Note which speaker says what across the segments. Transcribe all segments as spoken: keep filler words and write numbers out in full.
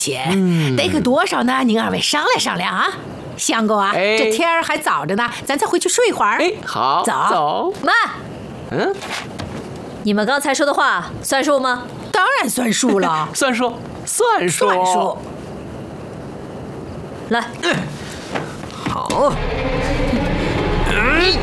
Speaker 1: 钱，嗯、得个多少呢？您二位商量商量啊。相公啊，哎、这天儿还早着呢，咱再回去睡会儿。
Speaker 2: 哎，好，
Speaker 1: 走
Speaker 2: 走。
Speaker 3: 慢。
Speaker 2: 嗯，
Speaker 3: 你们刚才说的话算数吗？
Speaker 1: 当然算数了，
Speaker 2: 算数，算数，
Speaker 1: 算数。
Speaker 3: 来，
Speaker 4: 嗯、好。嗯。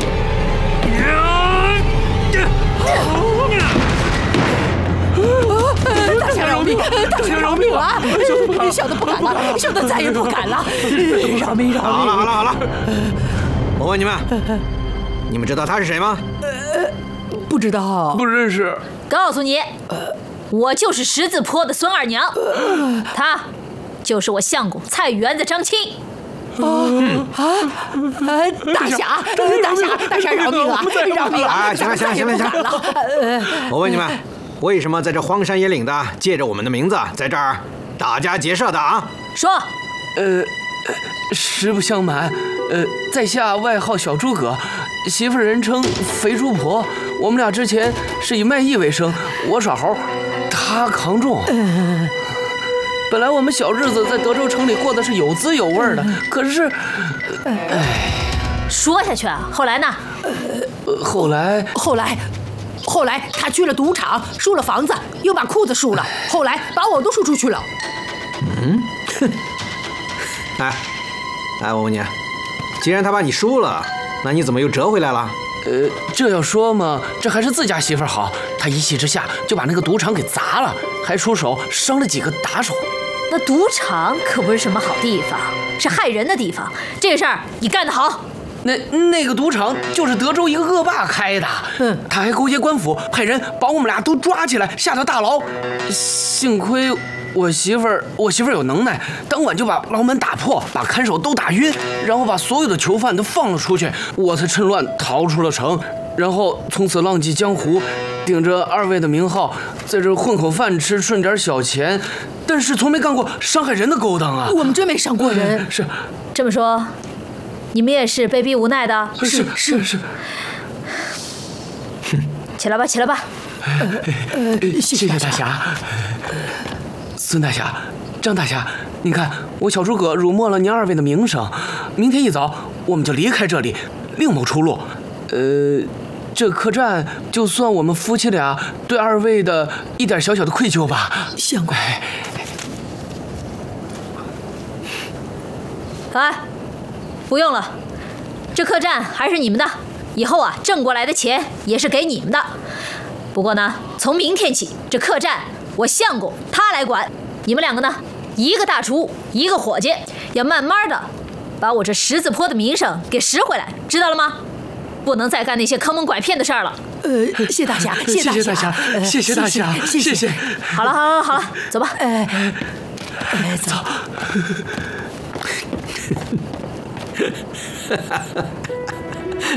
Speaker 1: 大侠饶命！大侠饶命啊！小的不敢了，小的再也不敢了。饶命！饶命！
Speaker 4: 好了好了好了，我问你们，你们知道他是谁吗？
Speaker 1: 呃，不知道，
Speaker 2: 不认识。
Speaker 3: 告诉你，我就是十字坡的孙二娘，她就是我相公菜园子张青。
Speaker 1: 啊啊！大侠，大侠，大侠饶命啊！饶命啊！
Speaker 4: 行了行了行了行了，我问你们。为什么在这荒山野岭的，借着我们的名字在这儿打家劫舍的啊？
Speaker 3: 说，
Speaker 2: 呃，实不相瞒，呃，在下外号小诸葛，媳妇人称肥猪婆。我们俩之前是以卖艺为生，我耍猴，他扛重。呃、本来我们小日子在德州城里过的是有滋有味的，可是，
Speaker 3: 哎，说下去啊。后来呢？
Speaker 2: 呃，后来，
Speaker 1: 后来。后来他去了赌场，输了房子，又把裤子输了，后来把我都输出去了。
Speaker 4: 嗯，哼，哎，哎，我问你，既然他把你输了，那你怎么又折回来了？
Speaker 2: 呃，这要说嘛，这还是自家媳妇好，他一气之下就把那个赌场给砸了，还出手伤了几个打手。
Speaker 3: 那赌场可不是什么好地方，是害人的地方。这个事儿你干得好。
Speaker 2: 那那个赌场就是德州一个恶霸开的，嗯，他还勾结官府，派人把我们俩都抓起来，下到大牢。幸亏我媳妇儿，我媳妇儿有能耐，当晚就把牢门打破，把看守都打晕，然后把所有的囚犯都放了出去，我才趁乱逃出了城，然后从此浪迹江湖，顶着二位的名号，在这混口饭吃，赚点小钱，但是从没干过伤害人的勾当啊！
Speaker 1: 我们真没伤过人。
Speaker 2: 是
Speaker 3: 这么说。你们也是被逼无奈的，
Speaker 2: 是是是。
Speaker 3: 起来吧，起来吧。
Speaker 1: 呃，谢
Speaker 2: 谢谢大侠。孙大侠，张大侠，你看我小诸葛辱没了您二位的名声，明天一早我们就离开这里，另谋出路。呃，这客栈就算我们夫妻俩对二位的一点小小的愧疚吧。
Speaker 1: 相公。
Speaker 3: 哎。不用了，这客栈还是你们的，以后啊挣过来的钱也是给你们的。不过呢，从明天起，这客栈我相公他来管，你们两个呢，一个大厨，一个伙计，要慢慢的把我这十字坡的名声给拾回来，知道了吗？不能再干那些坑蒙拐骗的事儿了。
Speaker 1: 呃，谢大侠，谢大侠，
Speaker 2: 谢谢大侠，谢谢。
Speaker 3: 好了，好了，好了，走吧。
Speaker 1: 哎，哎，走。